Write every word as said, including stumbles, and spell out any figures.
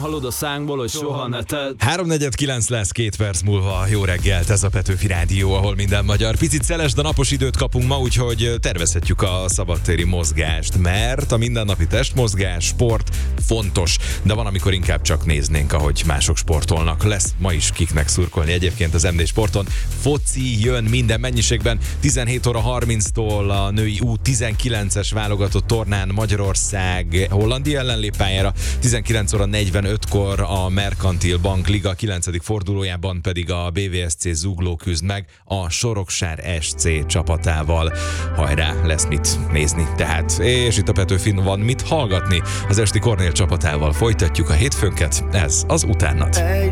hallod a szánkból, hogy soha ne tedd. háromnegyed kilenc lesz két perc múlva. Jó reggelt, ez a Petőfi Rádió, ahol minden magyar. Picit szeles, de napos időt kapunk ma, úgyhogy tervezhetjük a szabadtéri mozgást, mert a mindennapi testmozgás, sport fontos, de van, amikor inkább csak néznénk, ahogy mások sportolnak. Lesz ma is kiknek szurkolni egyébként az em dé Sporton. Foci jön minden mennyiségben. tizenhét óra harminctól a női U tizenkilences válogatott tornán Magyarország Hollandia ellen lép pályára. tizenkilenc óra negyvenötkor a Merkantil Bank Liga kilencedik fordulójában pedig a bé vé es cé Zugló küzd meg a Soroksár es cé csapatával. Hajrá, lesz mit nézni tehát. És itt a Petőfin van mit hallgatni. Az esti Kornél csapatával folytatjuk a hétfőnket. Ez az Utánat.